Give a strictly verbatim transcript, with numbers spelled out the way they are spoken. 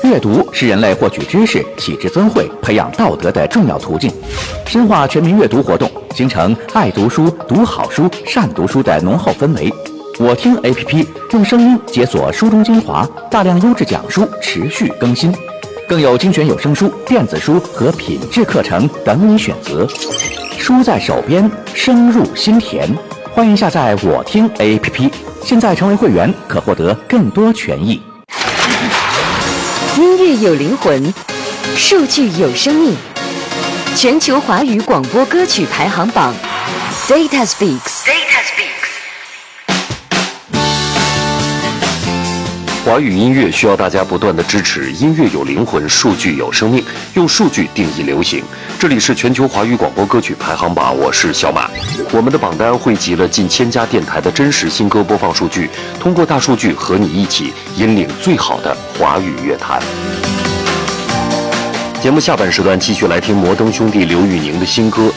阅读是人类获取知识、启智增慧、培养道德的重要途径。深化全民阅读活动，形成爱读书、读好书、善读书的浓厚氛围。我听 A P P 用声音解锁书中精华，大量优质讲书持续更新，更有精选有声书、电子书和品质课程等你选择。书在手边，声入心田。欢迎下载我听 A P P， 现在成为会员可获得更多权益。 音乐有灵魂，数据有生命。全球华语广播歌曲排行榜 ，Data Speaks。Data Speaks。 华语音乐需要大家不断的支持，音乐有灵魂，数据有生命，用数据定义流行。这里是全球华语广播歌曲排行榜，我是小马。我们的榜单汇集了近千家电台的真实新歌播放数据，通过大数据和你一起引领最好的华语乐坛。节目下半时段继续来听摩登兄弟刘宇宁的新歌《